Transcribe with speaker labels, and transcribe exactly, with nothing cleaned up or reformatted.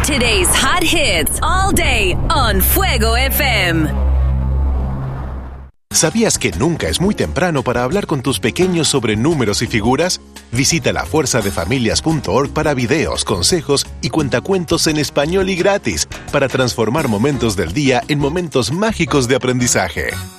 Speaker 1: Today's hot hits all day on Fuego F M.
Speaker 2: ¿Sabías que nunca es muy temprano para hablar con tus pequeños sobre números y figuras? Visita la fuerza de familias punto org para videos, consejos y cuentacuentos en español y gratis para transformar momentos del día en momentos mágicos de aprendizaje.